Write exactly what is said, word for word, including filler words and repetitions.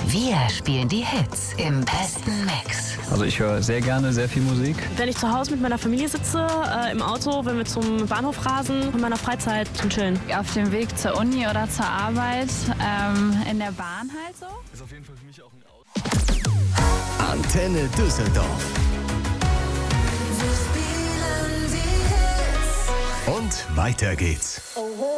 Wir spielen die Hits im besten Mix. Also ich höre sehr gerne sehr viel Musik. Wenn ich zu Hause mit meiner Familie sitze, äh, im Auto, wenn wir zum Bahnhof rasen, in meiner Freizeit zum Chillen. Auf dem Weg zur Uni oder zur Arbeit, ähm, in der Bahn halt so. Ist auf jeden Fall für mich auch ein Auto. Antenne Düsseldorf. Und weiter geht's.